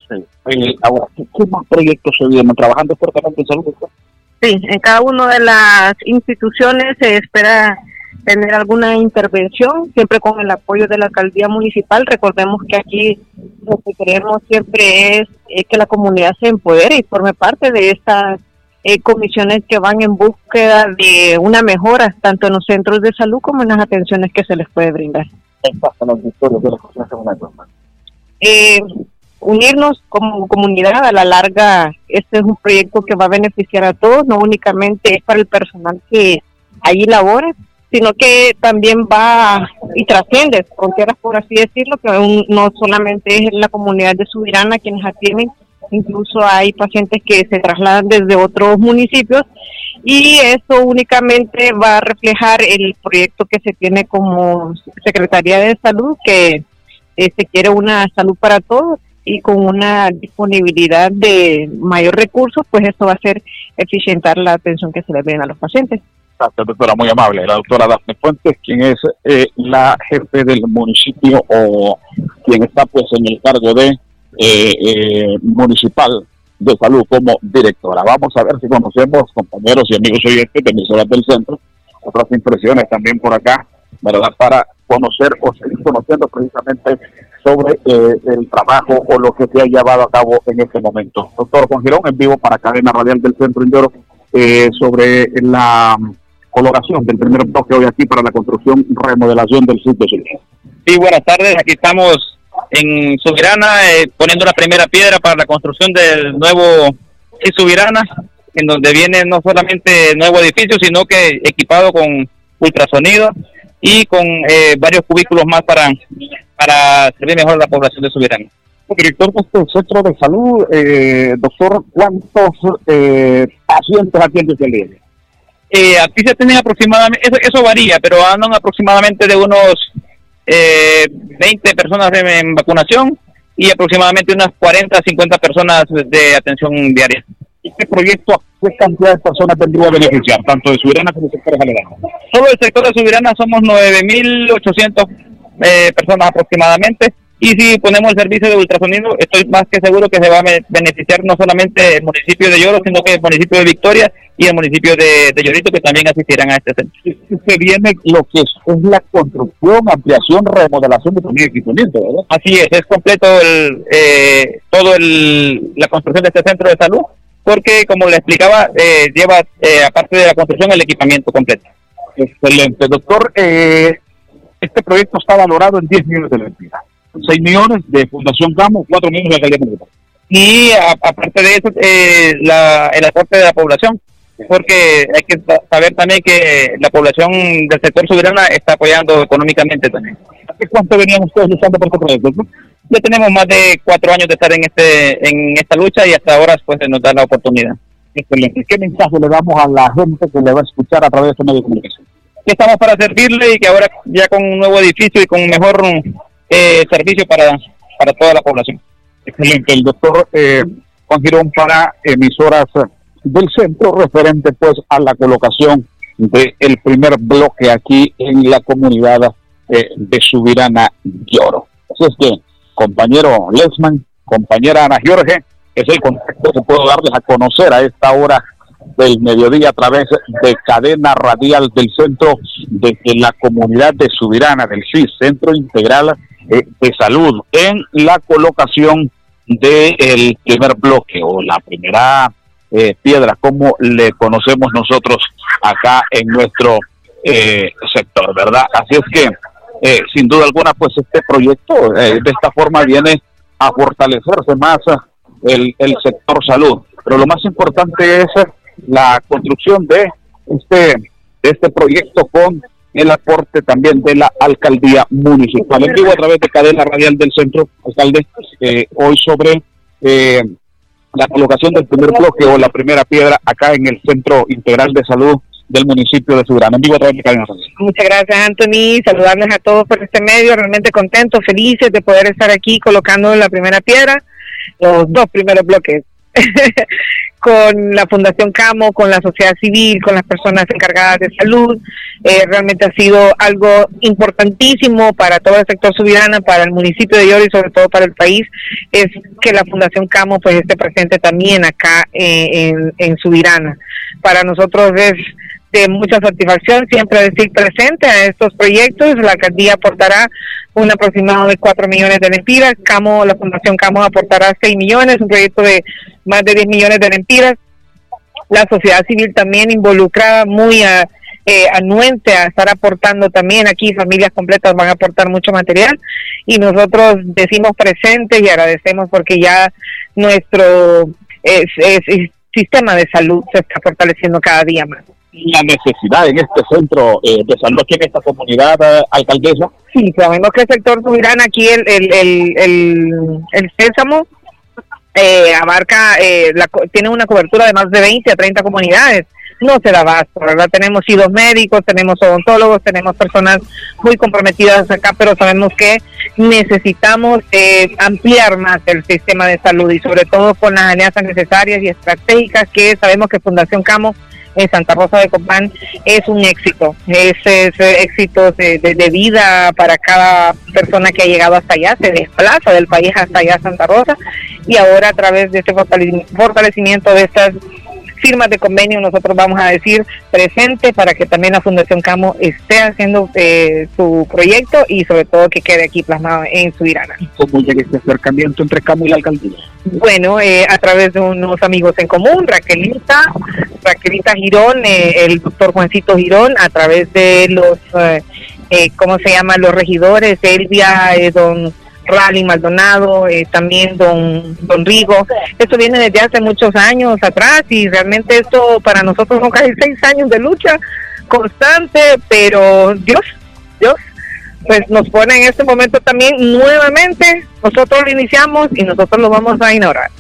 Sí. Ahora, ¿qué más proyectos se vienen trabajando fuertemente en salud? Sí, en cada una de las instituciones se espera tener alguna intervención, siempre con el apoyo de la alcaldía municipal. Recordemos que aquí lo que queremos siempre es que la comunidad se empodere y forme parte de estas comisiones que van en búsqueda de una mejora, tanto en los centros de salud como en las atenciones que se les puede brindar. Unirnos como comunidad, a la larga este es un proyecto que va a beneficiar a todos, no únicamente es para el personal que allí labora, sino que también va y trasciende fronteras, por así decirlo, que no solamente es la comunidad de Subirana quienes atienden, incluso hay pacientes que se trasladan desde otros municipios, y eso únicamente va a reflejar el proyecto que se tiene como Secretaría de Salud, que se quiere una salud para todos, y con una disponibilidad de mayor recursos, pues eso va a hacer eficientar la atención que se le brinda a los pacientes. Gracias, doctora, muy amable. La doctora Dafne Fuentes, quien es la jefe del municipio o quien está pues en el cargo de municipal de salud como directora. Vamos a ver si conocemos, compañeros y amigos oyentes de emisoras del centro, otras impresiones también por acá, ¿verdad? Para conocer o seguir conociendo precisamente sobre el trabajo o lo que se ha llevado a cabo en este momento. Doctor Juan Girón, en vivo para Cadena Radial del Centro Indoro, sobre la colocación del primer bloque hoy aquí para la construcción y remodelación del sitio. Sí, buenas tardes, aquí estamos en Subirana poniendo la primera piedra para la construcción del nuevo Subirana, en donde viene no solamente nuevo edificio, sino que equipado con ultrasonido y con varios cubículos más para servir mejor a la población de Subirana. Director de este centro de salud, doctor, ¿cuántos pacientes atiende el día? Aquí se tienen aproximadamente, eso varía, pero andan aproximadamente de unos 20 personas en vacunación y aproximadamente unas 40 a 50 personas de atención diaria. ¿Este proyecto qué cantidad de personas tendría a beneficiar, tanto de Subirana como de sectores aledaños? Solo el sector de Subirana somos 9.800 personas aproximadamente, y si ponemos el servicio de ultrasonido, estoy más que seguro que se va a beneficiar no solamente el municipio de Yoro, sino que el municipio de Victoria y el municipio de Llorito, que también asistirán a este centro. Se viene lo que es la construcción, ampliación, remodelación de también equipamiento, ¿verdad? Así es completo la construcción de este centro de salud, porque como le explicaba, lleva aparte de la construcción el equipamiento completo. Excelente, doctor. Este proyecto está valorado en 10 millones de lempiras. 6 millones de Fundación Gamo, 4 millones de la alcaldía municipal. Y aparte de eso, el aporte de la población, porque hay que saber también que la población del sector Subirana está apoyando económicamente también. ¿Hace cuánto venían ustedes luchando por este proyecto, no? Ya tenemos más de 4 años de estar en esta lucha, y hasta ahora pues nos da la oportunidad. Excelente. ¿Qué mensaje le damos a la gente que le va a escuchar a través de este medio de comunicación? Que estamos para servirle, y que ahora ya con un nuevo edificio y con un mejor servicio para toda la población. Excelente. El doctor Juan Girón para emisoras del centro, referente pues a la colocación del primer bloque aquí en la comunidad de Subirana Yoro. Así es que, compañero Lesman, compañera Ana Jorge, es el contacto que puedo darles a conocer a esta hora del mediodía a través de Cadena Radial del Centro, desde la comunidad de Subirana, del CIS, Centro Integral de Salud, en la colocación del primer bloque o la primera piedra, como le conocemos nosotros acá en nuestro sector, ¿verdad? Así es que, sin duda alguna, pues este proyecto de esta forma viene a fortalecerse más el sector salud, pero lo más importante es la construcción de este proyecto con el aporte también de la alcaldía municipal. En vivo a través de Cadena Radial del Centro, alcalde, hoy sobre la colocación del primer bloque o la primera piedra acá en el Centro Integral de Salud del municipio de Subirana. En vivo a través de Cadena Radial. Muchas gracias, Anthony. Saludarles a todos por este medio. Realmente contentos, felices de poder estar aquí colocando la primera piedra, los 2 primeros bloques. con la Fundación Camo, con la sociedad civil, con las personas encargadas de salud. Realmente ha sido algo importantísimo para todo el sector Subirana, para el municipio de Yoro y sobre todo para el país, es que la Fundación Camo pues esté presente también acá en Subirana. Para nosotros es de mucha satisfacción siempre decir presente a estos proyectos. La alcaldía aportará un aproximado de 4 millones de lempiras, la Fundación Camo aportará 6 millones, un proyecto de más de 10 millones de lempiras. La sociedad civil también involucrada, muy anuente a estar aportando también. Aquí familias completas van a aportar mucho material y nosotros decimos presentes y agradecemos porque ya nuestro sistema de salud se está fortaleciendo cada día más. La necesidad en este centro de salud aquí en esta comunidad, alcaldesa. Sí, sabemos que el sector Subirana aquí el Sésamo abarca, tiene una cobertura de más de 20 a 30 comunidades. No se da abasto, ¿verdad? Tenemos 2 médicos, tenemos odontólogos, tenemos personas muy comprometidas acá, pero sabemos que necesitamos ampliar más el sistema de salud y sobre todo con las alianzas necesarias y estratégicas que sabemos que Fundación Camo en Santa Rosa de Copán es un éxito, es éxito de vida para cada persona que ha llegado hasta allá, se desplaza del país hasta allá a Santa Rosa, y ahora a través de este fortalecimiento de estas firmas de convenio nosotros vamos a decir presente para que también la Fundación Camo esté haciendo su proyecto y sobre todo que quede aquí plasmado en Subirana. ¿Cómo llega este acercamiento entre Camo y la alcaldía? Bueno, a través de unos amigos en común, Raquelita Girón, el doctor Juancito Girón, a través de los, los regidores, Elvia, don Rally Maldonado, también don Rigo. Esto viene desde hace muchos años atrás y realmente esto para nosotros son casi 6 años de lucha constante, pero Dios pues nos pone en este momento también nuevamente, nosotros lo iniciamos y nosotros lo vamos a inaugurar.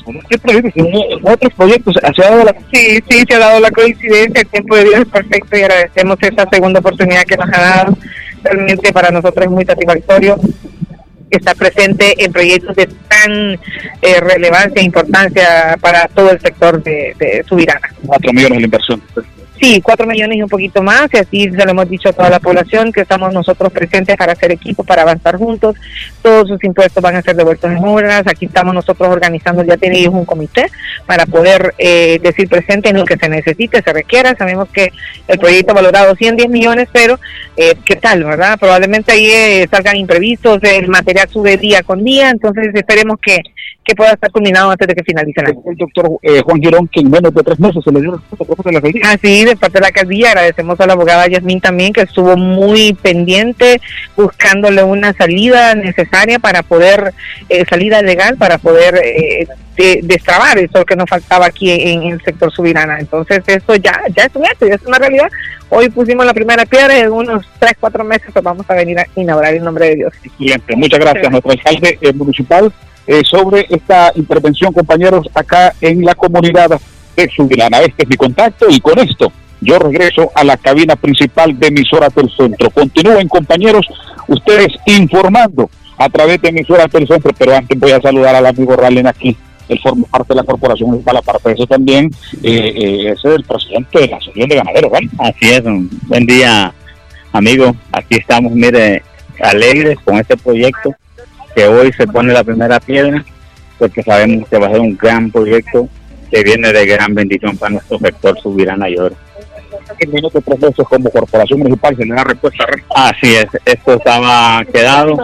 ¿Otros proyectos se ha dado la... Sí, se ha dado la coincidencia, el tiempo de Dios es perfecto y agradecemos esta segunda oportunidad que nos ha dado. Realmente para nosotros es muy satisfactorio estar presente en proyectos de tan relevancia e importancia para todo el sector de Subirana. 4 millones de inversión. Sí, 4 millones y un poquito más, y así se lo hemos dicho a toda la población, que estamos nosotros presentes para hacer equipo, para avanzar juntos. Todos sus impuestos van a ser devueltos en obras. Aquí estamos nosotros organizando, ya tenemos un comité para poder decir presente en lo que se necesite, se requiera. Sabemos que el proyecto ha valorado 110 millones, pero ¿qué tal, verdad? Probablemente ahí salgan imprevistos, el material sube día con día, entonces esperemos que pueda estar culminado antes de que finalice el año. El doctor Juan Girón, que en menos de 3 meses se le dio respuesta de la alcaldía. Así, de parte de la alcaldía, agradecemos a la abogada Yasmín también, que estuvo muy pendiente, buscándole una salida necesaria para poder, salida legal, para poder destrabar eso que nos faltaba aquí en el sector Subirana. Entonces, eso ya es un hecho, ya es una realidad. Hoy pusimos la primera piedra y en unos 3-4 meses pues vamos a venir a inaugurar en nombre de Dios. Excelente, muchas gracias, nuestro alcalde municipal. Sobre esta intervención, compañeros, acá en la comunidad de Subirana. Este es mi contacto y con esto yo regreso a la cabina principal de Emisoras del Centro. Continúen, compañeros, ustedes informando a través de Emisoras del Centro, pero antes voy a saludar al amigo Ralen aquí. Él forma parte de la corporación municipal, aparte de eso también es el presidente de la Asociación de Ganaderos, ¿vale? Así es, buen día, amigo. Aquí estamos, mire, alegres con este proyecto, que hoy se pone la primera piedra, porque sabemos que va a ser un gran proyecto que viene de gran bendición para nuestro sector Subirana y Yoro. En menos de 3 meses como corporación municipal se le da respuesta. Así es, esto estaba quedado,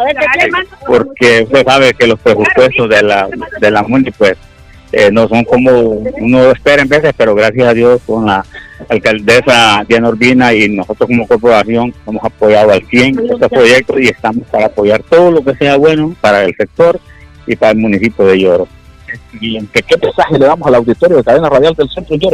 porque usted sabe que los presupuestos de la MUNI pues no son como uno espera en veces, pero gracias a Dios con la alcaldesa Diana Urbina y nosotros como corporación hemos apoyado al 100 estos proyectos y estamos para apoyar todo lo que sea bueno para el sector y para el municipio de Yoro. ¿Y qué mensaje le damos al auditorio de Cadena Radial del Centro de Yoro?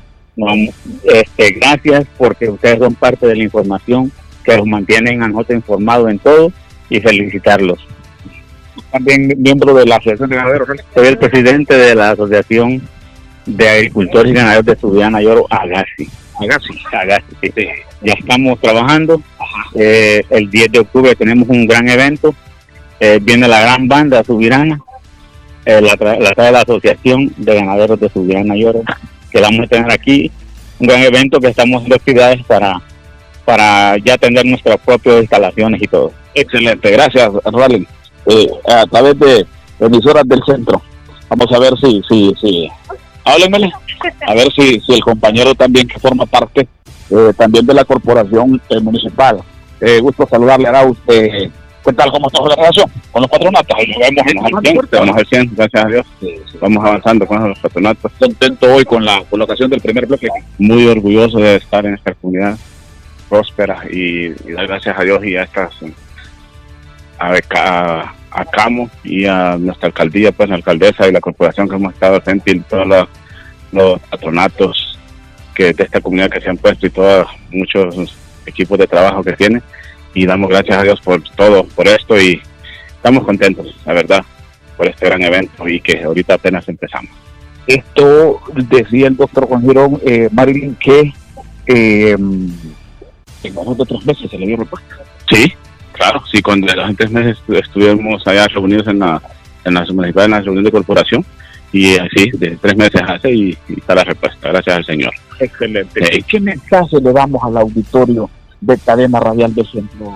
Gracias porque ustedes son parte de la información que nos mantienen a nosotros informados en todo y felicitarlos. También miembro de la Asociación de Ganaderos. Soy el presidente de la Asociación de Agricultores y Ganaderos de Subirana y Yoro, Agasi, sí. Ya estamos trabajando. El 10 de octubre tenemos un gran evento. Viene la gran banda Subirana la trae la Asociación de Ganaderos de Subirana Lloro, que la vamos a tener aquí, un gran evento que estamos haciendo actividades para ya tener nuestras propias instalaciones y todo. Excelente, gracias, Rally. A través de emisoras del centro, vamos a ver si háblenmele, a ver si el compañero también que forma parte también de la corporación municipal. Gusto saludarle, Arauz. ¿Qué tal? ¿Cómo está la relación con los patronatos? Ahí Vamos al 100, gracias a Dios. Sí. Vamos avanzando con los patronatos. Contento hoy con la colocación del primer bloque. Muy orgulloso de estar en esta comunidad próspera y dar gracias a Dios y a estas a Camo y a nuestra alcaldía, pues la alcaldesa y la corporación que hemos estado frente y todos los patronatos que de esta comunidad que se han puesto y todos muchos equipos de trabajo que tiene, y damos gracias a Dios por todo, por esto, y estamos contentos, la verdad, por este gran evento y que ahorita apenas empezamos. Esto decía el doctor Juan Girón, Marilyn, que en menos de 3 meses se le dio respuesta. Sí, claro, sí, cuando en 3 meses estuvimos allá reunidos en la municipal, en la reunión de corporación, y así, de 3 meses hace y está la respuesta, gracias al Señor. Excelente. ¿Qué mensaje le damos al auditorio de Cadena Radial del Centro?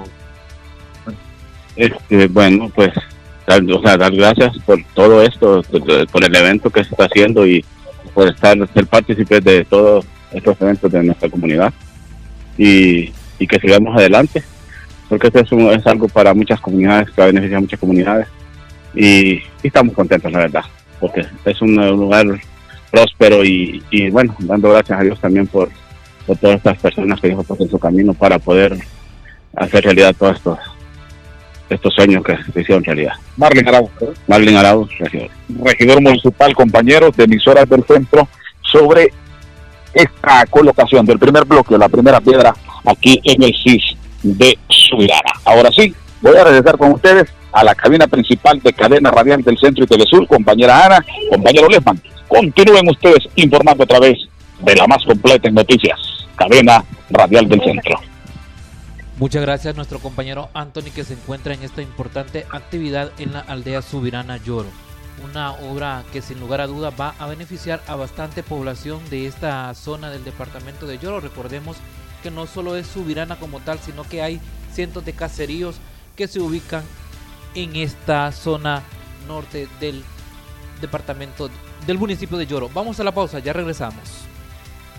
Bueno, pues dar gracias por todo esto, por el evento que se está haciendo y por ser partícipes de todos estos eventos de nuestra comunidad y que sigamos adelante, porque esto es algo para muchas comunidades, que va a beneficiar a muchas comunidades y estamos contentos, la verdad, porque es un lugar próspero y bueno, dando gracias a Dios también por todas estas personas que Dios puso en su camino para poder hacer realidad todos estos sueños que se hicieron realidad. Marlin Arauz, regidor municipal, compañeros de emisoras del centro, sobre esta colocación del primer bloque, la primera piedra aquí en el CIS de Subirana. Ahora sí, voy a regresar con ustedes a la cabina principal de Cadena Radial del Centro y Telesur, compañera Ana, compañero Lesman. Continúen ustedes informando a través de la más completa en noticias, Cadena Radial del Centro. Muchas gracias a nuestro compañero Anthony, que se encuentra en esta importante actividad en la aldea Subirana Lloro. Una obra que sin lugar a duda va a beneficiar a bastante población de esta zona del departamento de Lloro. Recordemos que no solo es Subirana como tal, sino que hay cientos de caseríos que se ubican en esta zona norte del departamento del municipio de Lloro. Vamos a la pausa, ya regresamos.